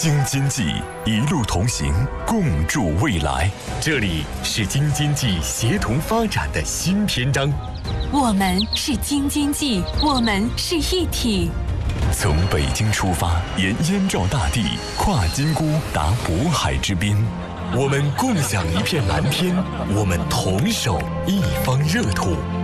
京津冀一路同行，共筑未来。这里是京津冀协同发展的新篇章。 我们是京津冀，我们是一体。 从北京出发，沿燕赵大地，跨金沽达渤海之滨。我们共享一片蓝天，我们同守一方热土。